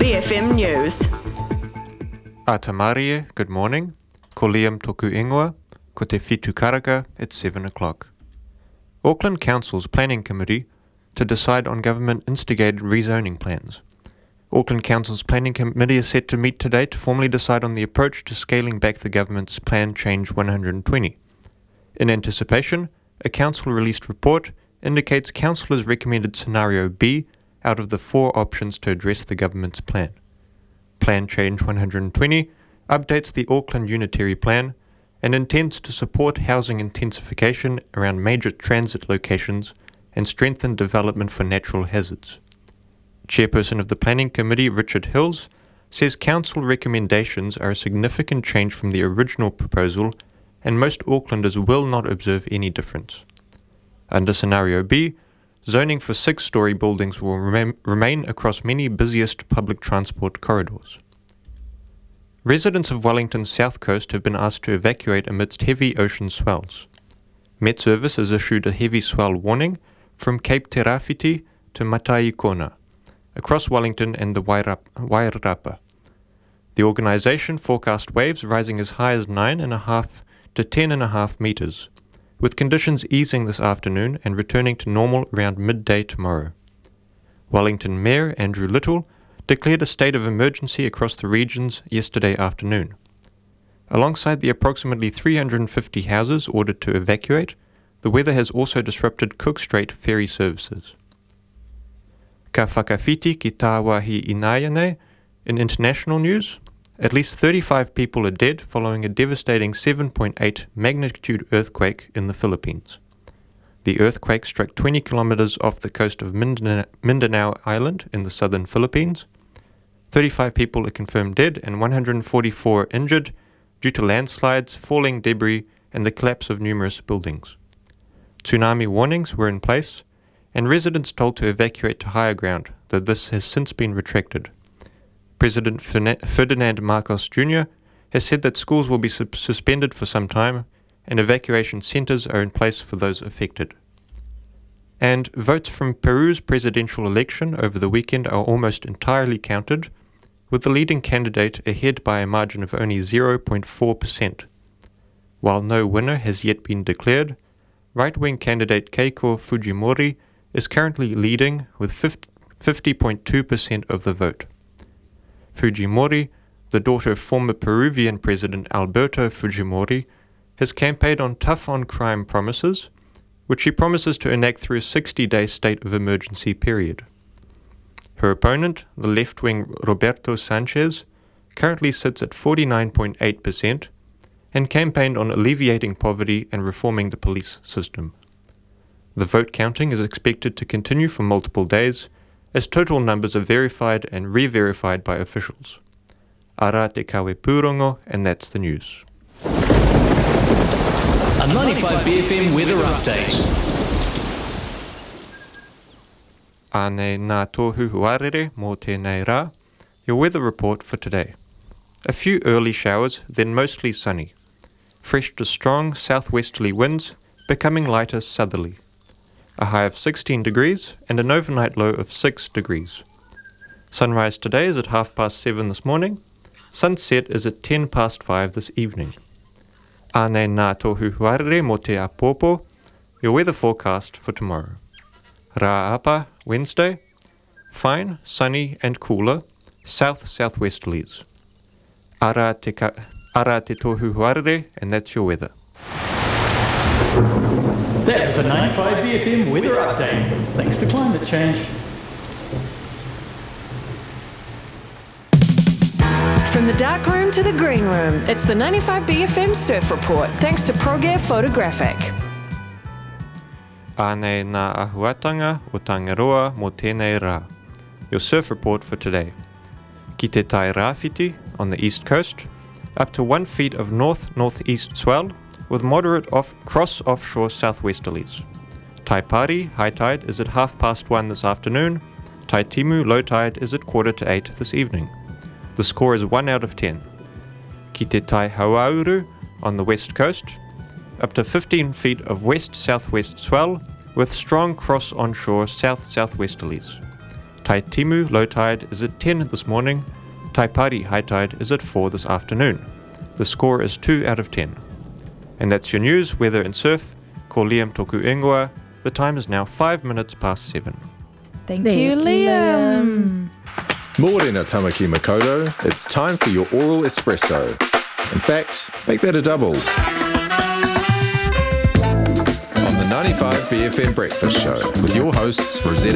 BFM News. Atamarie, good morning. Ko Liam toku ingoa, ko te whitu karaka at 7 o'clock. Auckland Council's Planning Committee to decide on government-instigated rezoning plans. Auckland Council's Planning Committee is set to meet today to formally decide on the approach to scaling back the government's Plan Change 120. In anticipation, a council-released report indicates councillors recommended scenario B out of the 4 options to address the government's plan. Plan Change 120 updates the Auckland Unitary Plan and intends to support housing intensification around major transit locations and strengthen development for natural hazards. Chairperson of the Planning Committee, Richard Hills, says council recommendations are a significant change from the original proposal and most Aucklanders will not observe any difference. Under Scenario B, zoning for 6-storey buildings will remain across many busiest public transport corridors. Residents of Wellington's south coast have been asked to evacuate amidst heavy ocean swells. Met Service has issued a heavy swell warning from Cape Te Rāwhiti to Mataikona, across Wellington and the Wairarapa. The organisation forecast waves rising as high as 9.5 to 10.5 metres, with conditions easing this afternoon and returning to normal around midday tomorrow. Wellington Mayor Andrew Little declared a state of emergency across the regions yesterday afternoon. Alongside the approximately 350 houses ordered to evacuate, the weather has also disrupted Cook Strait ferry services. Ka whakawhiti ki tā wāhi Inaianei. In international news, at least 35 people are dead following a devastating 7.8 magnitude earthquake in the Philippines. The earthquake struck 20 kilometers off the coast of Mindanao Island in the southern Philippines. 35 people are confirmed dead and 144 injured due to landslides, falling debris, and the collapse of numerous buildings. Tsunami warnings were in place, and residents told to evacuate to higher ground, though this has since been retracted. President Ferdinand Marcos Jr. has said that schools will be suspended for some time, and evacuation centres are in place for those affected. And votes from Peru's presidential election over the weekend are almost entirely counted, with the leading candidate ahead by a margin of only 0.4%. While no winner has yet been declared, right-wing candidate Keiko Fujimori is currently leading with 50.2% of the vote. Fujimori, the daughter of former Peruvian President Alberto Fujimori, has campaigned on tough-on-crime promises, which she promises to enact through a 60-day state of emergency period. Her opponent, the left-wing Roberto Sanchez, currently sits at 49.8% and campaigned on alleviating poverty and reforming the police system. The vote counting is expected to continue for multiple days, as total numbers are verified and re-verified by officials. Ara te kawe pūrongo, and that's the news. A 95 BFM weather update. Ane nā tohu huarere mō tēnei rā. Your weather report for today. A few early showers, then mostly sunny. Fresh to strong southwesterly winds, becoming lighter southerly. A high of 16 degrees and an overnight low of 6 degrees. Sunrise today is at 7:30 this morning. Sunset is at 5:10 this evening. Ane nā tohu huarere mō te apopo. Your weather forecast for tomorrow. Rā apa, Wednesday. Fine, sunny and cooler, south-southwesterlies. Ara te tohu huarere, and that's your weather. That was a 95 BFM weather update, thanks to climate change. From the dark room to the green room, it's the 95 BFM Surf Report, thanks to ProGear Photographic. Ane nā ahuatanga o Tangaroa mō tēnei rā. Your surf report for today. Ki te Tai Rāwhiti on the east coast, up to 1 feet of north-northeast swell, with moderate cross-offshore southwesterlies. Taipari, high tide, is at 1:30 this afternoon. Taitimu, low tide, is at 7:45 this evening. The score is 1 out of 10. Ki te Tai Hauauru on the west coast, up to 15 feet of west-southwest swell, with strong cross-onshore south-southwesterlies. Tai Timu low tide is at 10 this morning. Tai Pari high tide is at 4 this afternoon. The score is 2 out of 10. And that's your news, weather and surf. Ko Liam toku ingoa. The time is now 5 minutes past 7. Thank you, Liam. Morena Tamaki Makoto, it's time for your oral espresso. In fact, make that a double. On the 95 BFM Breakfast Show with your hosts Rosetta